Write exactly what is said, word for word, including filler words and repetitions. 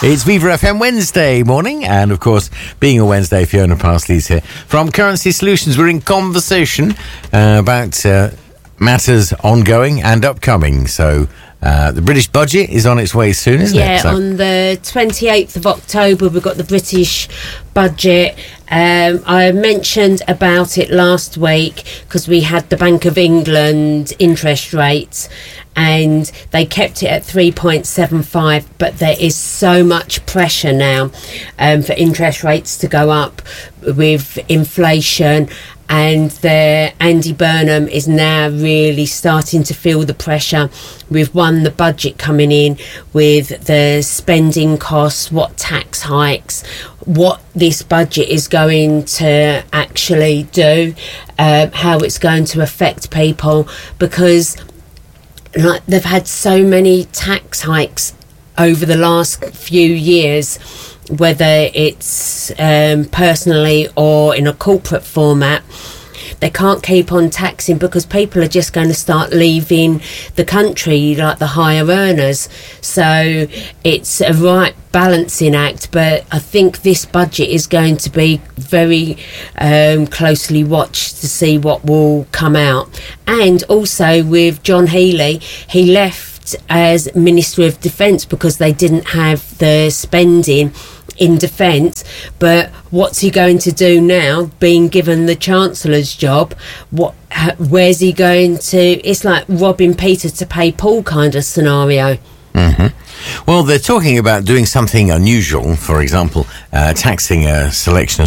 It's Viva F M Wednesday morning, and of course, being a Wednesday, Fiona Parsley's here. From Currency Solutions, we're in conversation uh, about uh, matters ongoing and upcoming. So, uh, the British budget is on its way soon, isn't yeah, it? So on the twenty-eighth of October, we've got the British budget. Um, I mentioned about it last week because we had the Bank of England interest rates, and they kept it at three point seven five, but there is so much pressure now um, for interest rates to go up with inflation, and the Andy Burnham is now really starting to feel the pressure. We've won the budget coming in with the spending costs, what tax hikes, what this budget is going to actually do, uh, how it's going to affect people, because like they've had so many tax hikes over the last few years, whether it's um, personally or in a corporate format. They can't keep on taxing because people are just going to start leaving the country, like the higher earners. So it's a right balancing act, but I think this budget is going to be very um, closely watched to see what will come out. And also with John Healey, he left as Minister of Defence because they didn't have the spending in defence. But what's he going to do now, being given the Chancellor's job? What, where's he going to? It's like robbing Peter to pay Paul kind of scenario. Mm-hmm. Well, they're talking about doing something unusual, for example, uh, taxing a selection of